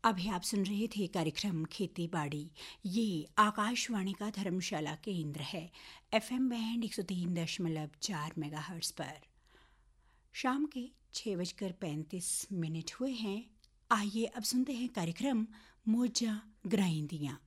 अभी आप सुन रहे थे कार्यक्रम खेती बाड़ी। ये आकाशवाणी का धर्मशाला केंद्र है, FM बैंड 103.4 मेगाहर्ट्ज पर। शाम के 6:35 हुए हैं। आइए अब सुनते हैं कार्यक्रम मोजा ग्राइंदियाँ।